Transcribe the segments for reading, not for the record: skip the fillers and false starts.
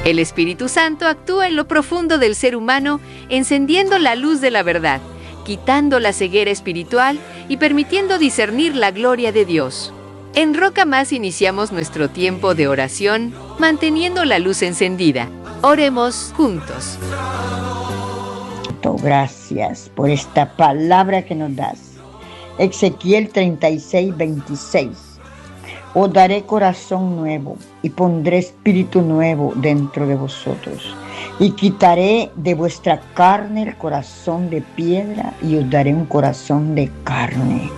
El Espíritu Santo actúa en lo profundo del ser humano, encendiendo la luz de la verdad, quitando la ceguera espiritual y permitiendo discernir la gloria de Dios. En Roca Más iniciamos nuestro tiempo de oración, manteniendo la luz encendida. Oremos juntos. Gracias por esta palabra que nos das. Ezequiel 36:26. Os daré corazón nuevo y pondré espíritu nuevo dentro de vosotros. Y quitaré de vuestra carne el corazón de piedra y os daré un corazón de carne.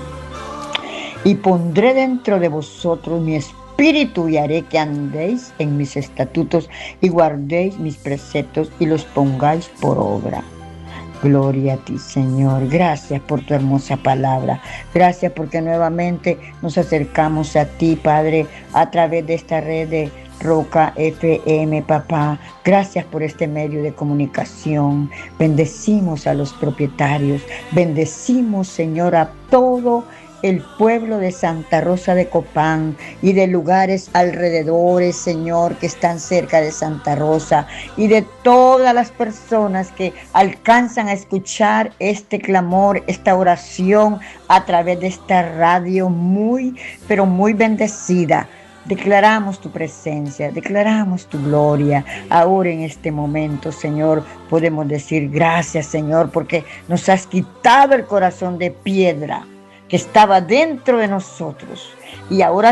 Y pondré dentro de vosotros mi espíritu y haré que andéis en mis estatutos y guardéis mis preceptos y los pongáis por obra. Gloria a ti, Señor. Gracias por tu hermosa palabra. Gracias porque nuevamente nos acercamos a ti, Padre, a través de esta red de Roca FM, papá. Gracias por este medio de comunicación. Bendecimos a los propietarios. Bendecimos, Señor, a todo el pueblo de Santa Rosa de Copán y de lugares alrededores, Señor, que están cerca de Santa Rosa, y de todas las personas que alcanzan a escuchar este clamor, esta oración a través de esta radio muy, pero muy bendecida. Declaramos tu presencia, declaramos tu gloria. Ahora en este momento, Señor, podemos decir gracias, Señor, porque nos has quitado el corazón de piedra que estaba dentro de nosotros, y ahora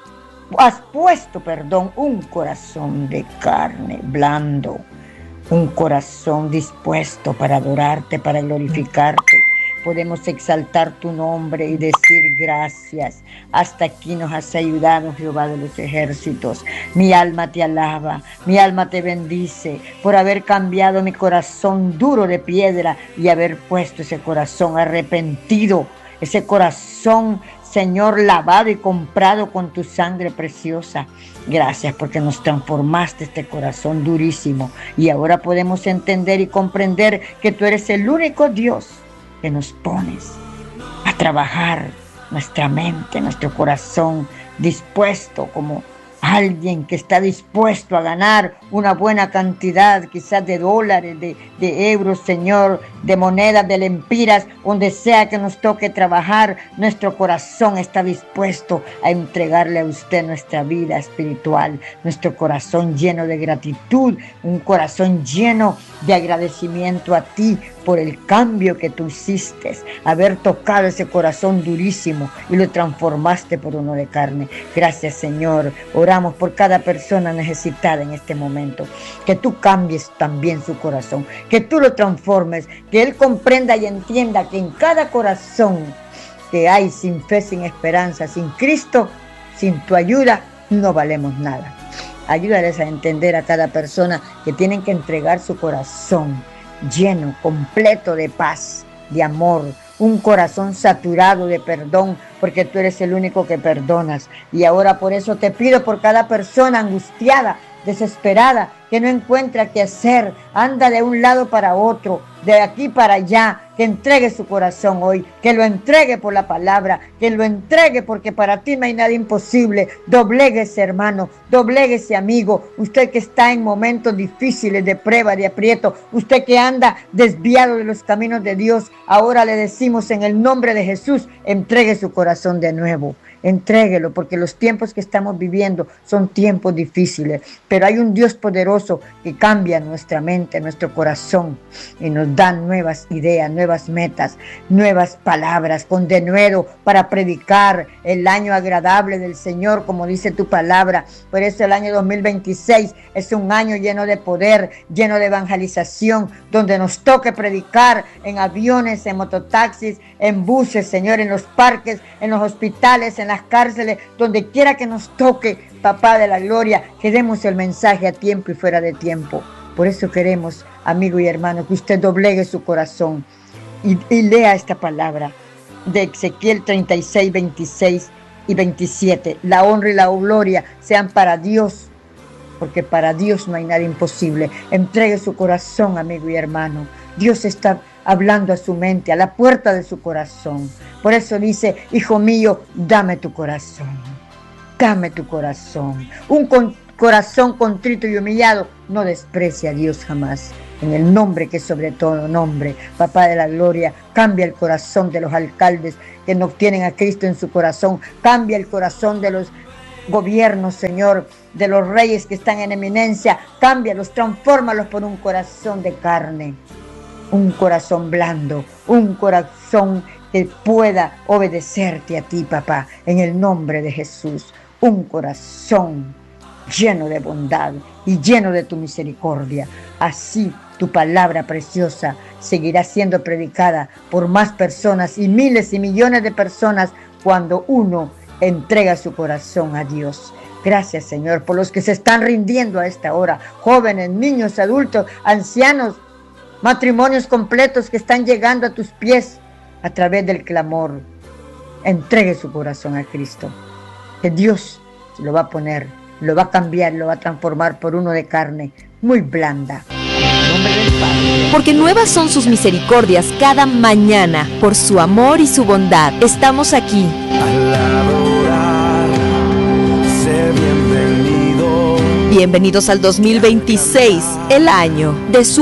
has puesto, un corazón de carne blando, un corazón dispuesto para adorarte, para glorificarte. Podemos exaltar tu nombre y decir gracias. Hasta aquí nos has ayudado, Jehová de los ejércitos. Mi alma te alaba, mi alma te bendice por haber cambiado mi corazón duro de piedra y haber puesto ese corazón arrepentido, ese corazón, Señor, lavado y comprado con tu sangre preciosa. Gracias porque nos transformaste este corazón durísimo. Y ahora podemos entender y comprender que tú eres el único Dios que nos pones a trabajar nuestra mente, nuestro corazón, dispuesto como alguien que está dispuesto a ganar una buena cantidad, quizás de dólares, de euros, Señor, de monedas, de lempiras, donde sea que nos toque trabajar, nuestro corazón está dispuesto a entregarle a usted nuestra vida espiritual, nuestro corazón lleno de gratitud, un corazón lleno de agradecimiento a ti por el cambio que tú hiciste, haber tocado ese corazón durísimo y lo transformaste por uno de carne. Gracias, Señor. Oramos por cada persona necesitada en este momento, que tú cambies también su corazón, que tú lo transformes, que Él comprenda y entienda que en cada corazón que hay sin fe, sin esperanza, sin Cristo, sin tu ayuda, no valemos nada. Ayúdales a entender a cada persona que tienen que entregar su corazón lleno, completo de paz, de amor, un corazón saturado de perdón, porque tú eres el único que perdonas. Y ahora por eso te pido por cada persona angustiada, desesperada, que no encuentra qué hacer, anda de un lado para otro, de aquí para allá, que entregue su corazón hoy, que lo entregue por la palabra, que lo entregue porque para ti no hay nada imposible. Dobléguese, hermano, dobléguese, amigo, usted que está en momentos difíciles de prueba, de aprieto, usted que anda desviado de los caminos de Dios, ahora le decimos en el nombre de Jesús, entregue su corazón de nuevo. Entréguelo, porque los tiempos que estamos viviendo son tiempos difíciles, pero hay un Dios poderoso que cambia nuestra mente, nuestro corazón, y nos da nuevas ideas, nuevas metas, nuevas palabras, con denuedo para predicar el año agradable del Señor, como dice tu palabra. Por eso el año 2026 es un año lleno de poder, lleno de evangelización, donde nos toque predicar en aviones, en mototaxis, en buses, Señor, en los parques, en los hospitales, en las cárceles, donde quiera que nos toque, papá de la gloria, que demos el mensaje a tiempo y fuera de tiempo. Por eso queremos, amigo y hermano, que usted doblegue su corazón y lea esta palabra de Ezequiel 36, 26 y 27. La honra y la gloria sean para Dios, porque para Dios no hay nada imposible. Entregue su corazón, amigo y hermano. Dios está hablando a su mente, a la puerta de su corazón. Por eso dice, hijo mío, dame tu corazón. Dame tu corazón. corazón contrito y humillado no desprecia a Dios jamás. En el nombre que es sobre todo nombre, Papá de la gloria, cambia el corazón de los alcaldes que no tienen a Cristo en su corazón. Cambia el corazón de los gobiernos, Señor, de los reyes que están en eminencia. Cámbialos, transfórmalos por un corazón de carne, un corazón blando, un corazón que pueda obedecerte a ti, Papá, en el nombre de Jesús. Un corazón lleno de bondad y lleno de tu misericordia. Así tu palabra preciosa seguirá siendo predicada por más personas y miles y millones de personas cuando uno entrega su corazón a Dios. Gracias, Señor, por los que se están rindiendo a esta hora, jóvenes, niños, adultos, ancianos, matrimonios completos que están llegando a tus pies a través del clamor. Entregue su corazón a Cristo, que Dios lo va a poner, lo va a cambiar, lo va a transformar por uno de carne muy blanda. Porque nuevas son sus misericordias cada mañana, por su amor y su bondad. Estamos aquí. Bienvenidos al 2026, el año de su